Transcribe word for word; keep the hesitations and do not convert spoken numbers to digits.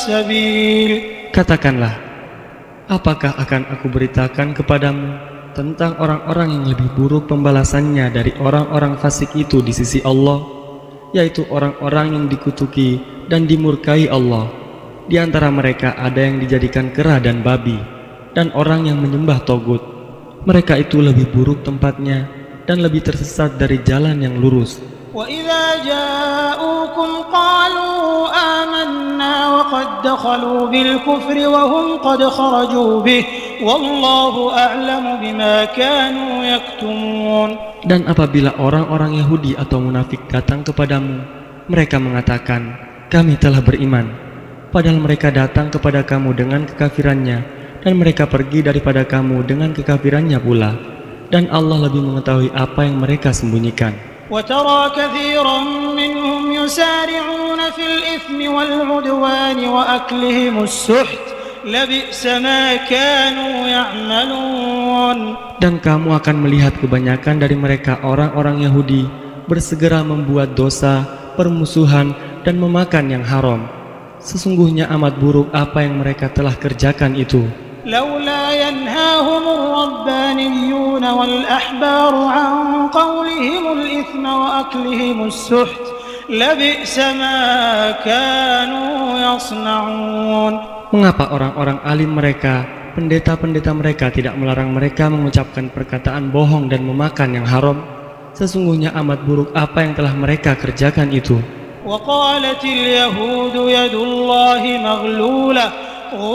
السبيل. Katakanlah, apakah akan aku beritakan kepadamu tentang orang-orang yang lebih buruk pembalasannya dari orang-orang fasik itu di sisi Allah, yaitu orang-orang yang dikutuki dan dimurkai Allah. Di antara mereka ada yang dijadikan kera dan babi, dan orang yang menyembah togut. Mereka itu lebih buruk tempatnya dan lebih tersesat dari jalan yang lurus. وَإِذَا جَاءُوكُمْ قَالُوا آمَنَّا وَقَدْ دَخَلُوا بِالْكُفْرِ وَهُمْ قَدْ خَرَجُوا بِهِ وَاللَّهُ أَعْلَمُ بِمَا كَانُوا يَكْتُمُونَ. Dan apabila orang-orang Yahudi atau munafik datang kepadamu, mereka mengatakan, kami telah beriman, padahal mereka datang kepada kamu dengan kekafirannya, dan mereka pergi daripada kamu dengan kekafirannya pula, dan Allah lebih mengetahui apa yang mereka sembunyikan. وَتَرَى كَثِيرًا مِّنْهُمْ يُسَارِعُونَ فِي الْإِثْمِ وَالْعُدْوَانِ وَأَكْلِهِمُ السُّحْتَ لَبِئْسَ مَا كَانُوا يَعْمَلُونَ. Dan kamu akan melihat kebanyakan dari mereka orang-orang Yahudi bersegera membuat dosa, permusuhan, dan memakan yang haram. Sesungguhnya amat buruk apa yang mereka telah kerjakan itu. لولا ينهاهم الربانيون والأحبار عن قولهم الإثم وأكلهم السحت لبئس ما كانوا يصنعون. Mengapa orang-orang alim mereka, pendeta-pendeta mereka tidak melarang mereka mengucapkan perkataan bohong dan memakan yang haram? Sesungguhnya amat buruk apa yang telah mereka kerjakan itu. وقالت اليهود يد الله مغلولة